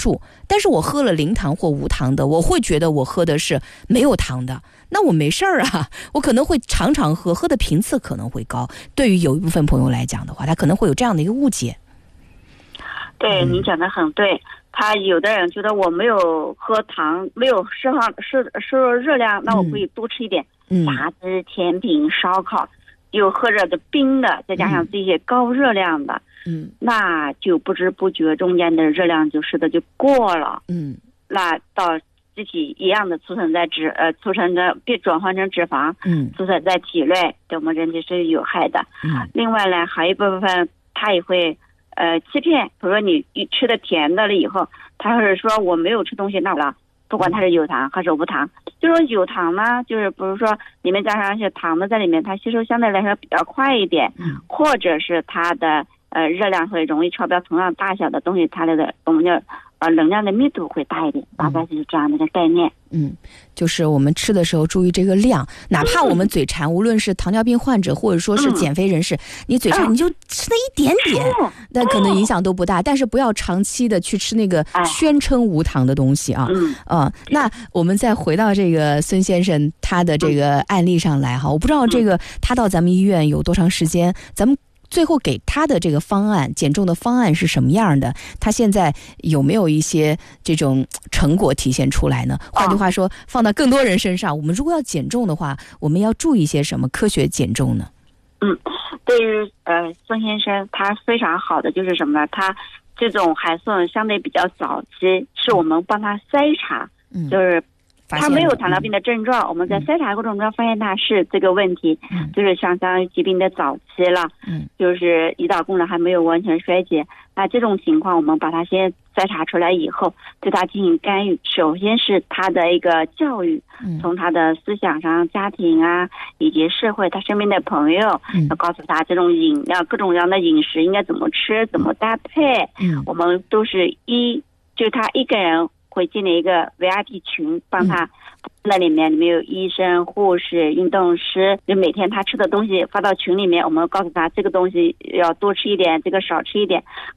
数，但是我喝了零糖或无糖的，我会觉得我喝的是没有糖的，那我没事儿啊，我可能会常常喝的频次可能会高。对于有一部分朋友来讲的话，他可能会有这样的一个误解。 对，你讲的很对。他有的人觉得我没有喝糖，没有摄入热量，那我可以多吃一点炸鸡、甜品、烧烤，又喝着的冰的，再加上这些高热量的，那就不知不觉中间的热量就过了，那到机体一样的储存在转换成脂肪，储存在体内，对我们人体是有害的。另外呢，还有一部分它也会欺骗，比如说你吃的甜的了以后，他是说我没有吃东西，那了，不管它是有糖还是无糖，就说有糖呢，就是比如说里面加上一些糖的在里面，它吸收相对来说比较快一点，或者是它的热量会容易超标，同样大小的东西，它的我们叫能量的密度会大一点，大概就是这样的一个概念。 就是我们吃的时候注意这个量，哪怕我们嘴馋，无论是糖尿病患者或者说是减肥人士，你嘴馋你就吃那一点点，那可能影响都不大，但是不要长期的去吃那个宣称无糖的东西啊。那我们再回到这个孙先生他的这个案例上来哈，我不知道这个他到咱们医院有多长时间，咱们最后给他的这个方案，减重的方案是什么样的？他现在有没有一些这种成果体现出来呢？换句话说，放到更多人身上，我们如果要减重的话，我们要注意些什么科学减重呢？ 对于孙先生，他非常好的就是什么呢？他这种还算相对比较早期，是我们帮他筛查，就是他没有糖尿病的症状，我们在筛查过程中发现他是这个问题，就是相当于疾病的早期了，就是胰岛功能还没有完全衰竭。那这种情况，我们把它先筛查出来以后，对他进行干预。首先是他的一个教育，从他的思想上、家庭啊，以及社会，他身边的朋友，要告诉他这种各种各样的饮食应该怎么吃、怎么搭配。我们都是就他一个人会建立一个 VIP 群，帮他那里面有医生、护士、运动师，就每天他吃的东西发到群里面，我们告诉他这个东西要多吃一点，这个少吃一点，